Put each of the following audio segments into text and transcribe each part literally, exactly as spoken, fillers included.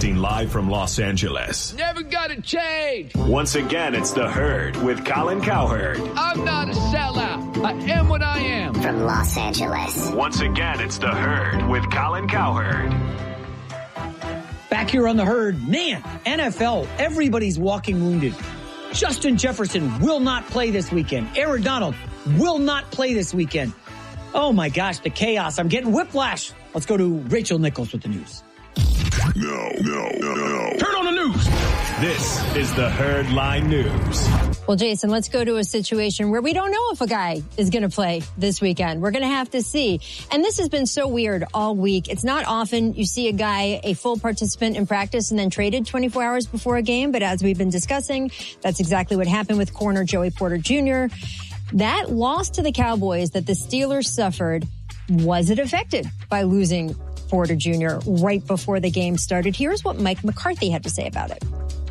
Broadcasting live from Los Angeles. Never gonna change. Once again, it's The Herd with Colin Cowherd. I'm not a sellout. I am what I am. From Los Angeles. Once again, it's The Herd with Colin Cowherd. Back here on The Herd, man, N F L, everybody's walking wounded. Justin Jefferson will not play this weekend. Aaron Donald will not play this weekend. Oh my gosh, the chaos. I'm getting whiplash. Let's go to Rachel Nichols with the news. No, no, no, no. Turn on the news. This is the Herd Line News. Well, Jason, let's go to a situation where we don't know if a guy is going to play this weekend. We're going to have to see. And this has been so weird all week. It's not often you see a guy, a full participant in practice and then traded twenty-four hours before a game. But as we've been discussing, that's exactly what happened with corner Joey Porter Junior That loss to the Cowboys that the Steelers suffered, was it affected by losing Porter Junior right before the game started? Here's what Mike McCarthy had to say about it.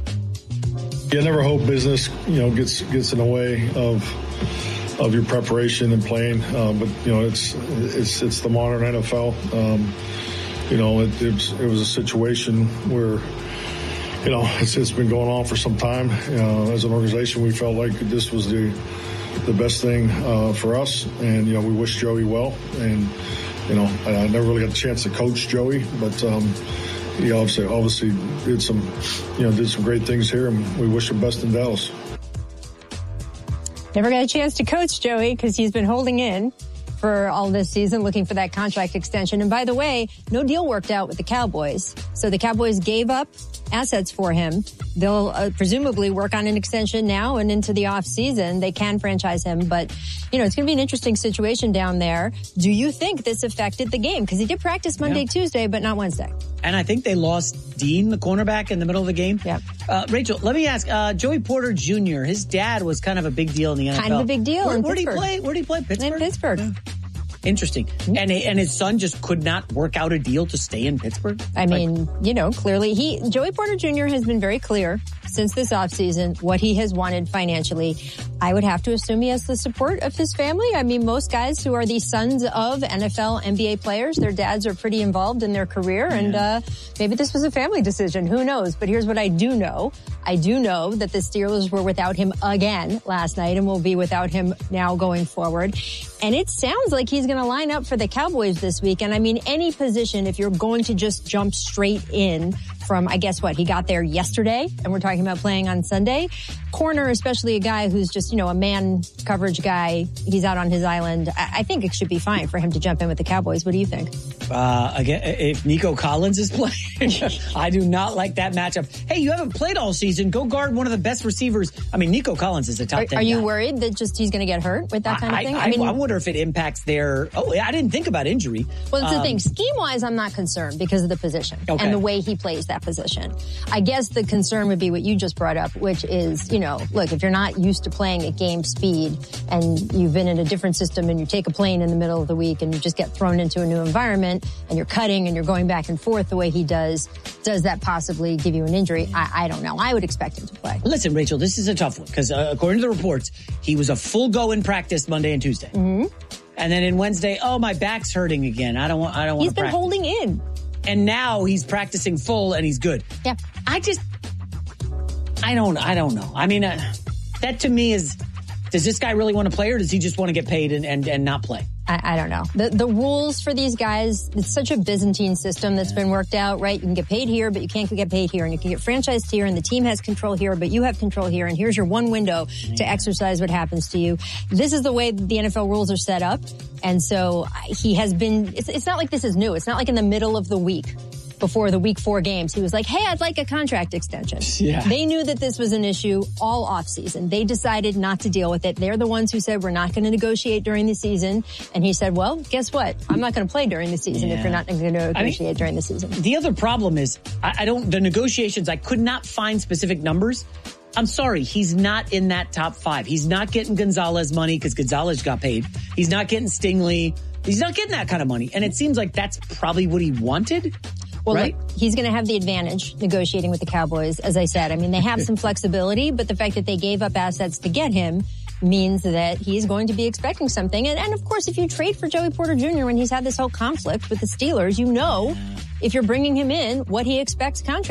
You never hope business, you know, gets gets in the way of of your preparation and playing. Uh, but you know, it's it's it's the modern N F L. Um, you know, it, it, was, it was a situation where, you know, it's, it's been going on for some time. Uh, as an organization, we felt like this was the the best thing uh, for us, and you know, we wish Joey well. And you know, I, I never really got a chance to coach Joey, but. Um, He obviously, obviously did some, you know, did some great things here, and we wish him best in Dallas. Never got a chance to coach Joey because he's been holding in for all this season, looking for that contract extension. And by the way, no deal worked out with the Cowboys. So the Cowboys gave up assets for him. They'll uh, presumably work on an extension now and into the off season. They can franchise him, but you know, it's going to be an interesting situation down there. Do you think this affected the game? Because he did practice Monday, yeah. Tuesday, but not Wednesday. And I think they lost Dean, the cornerback, in the middle of the game. Yeah. Uh, Rachel, let me ask, uh, Joey Porter Junior, his dad was kind of a big deal in the N F L. Kind of a big deal Where, in where did he Pittsburgh. play? Where did he play? Pittsburgh? In Pittsburgh. Yeah. Interesting. And and his son just could not work out a deal to stay in Pittsburgh? I mean, like, you know, clearly he, Joey Porter Junior has been very clear since this offseason what he has wanted financially. I would have to assume he has the support of his family. I mean, most guys who are the sons of N F L, N B A players, their dads are pretty involved in their career. Yeah. And uh, maybe this was a family decision. Who knows? But here's what I do know. I do know that the Steelers were without him again last night and will be without him now going forward. And it sounds like he's going to line up for the Cowboys this week. And I mean, any position, if you're going to just jump straight in from, I guess what, he got there yesterday, and we're talking about playing on Sunday. Corner, especially a guy who's just, you know, a man coverage guy, he's out on his island. I, I think it should be fine for him to jump in with the Cowboys. What do you think? Uh, again, if Nico Collins is playing, I do not like that matchup. Hey, you haven't played all season. Go guard one of the best receivers. I mean, Nico Collins is a top are, ten Are you guy. worried that just he's going to get hurt with that kind I, of thing? I, I, mean, I wonder if it impacts their, oh, I didn't think about injury. Well, that's um, the thing. Scheme-wise, I'm not concerned because of the position okay. and the way he plays that position. I guess the concern would be what you just brought up, which is, you know, look, if you're not used to playing at game speed and you've been in a different system and you take a plane in the middle of the week and you just get thrown into a new environment and you're cutting and you're going back and forth the way he does, does that possibly give you an injury? I, I don't know. I would expect him to play. Listen, Rachel, this is a tough one because uh, according to the reports, he was a full go in practice Monday and Tuesday. Mm-hmm. And then in Wednesday, oh, my back's hurting again. I don't want, I don't want He's to been practice. holding in. And now he's practicing full and he's good. Yeah. I just, I don't, I don't know. I mean, uh, that to me is, does this guy really want to play or does he just want to get paid and, and, and not play? I, I don't know. The the rules for these guys, it's such a Byzantine system that's been worked out, right? You can get paid here, but you can't get paid here. And you can get franchised here, and the team has control here, but you have control here. And here's your one window to exercise what happens to you. This is the way the N F L rules are set up. And so he has been, it's, it's not like this is new. It's not like in the middle of the week before the week four games, he was like, hey, I'd like a contract extension. Yeah. They knew that this was an issue all offseason. They decided not to deal with it. They're the ones who said, we're not going to negotiate during the season. And he said, well, guess what? I'm not going to play during the season yeah. if you're not going to negotiate I mean, during the season. The other problem is, I, I don't, the negotiations, I could not find specific numbers. I'm sorry, he's not in that top five. He's not getting Gonzalez money because Gonzalez got paid. He's not getting Stingley. He's not getting that kind of money. And it seems like that's probably what he wanted. Well, right? look, he's going to have the advantage negotiating with the Cowboys, as I said. I mean, they have some flexibility, but the fact that they gave up assets to get him means that he's going to be expecting something. And, and of course, if you trade for Joey Porter Junior when he's had this whole conflict with the Steelers, you know, if you're bringing him in, what he expects contract.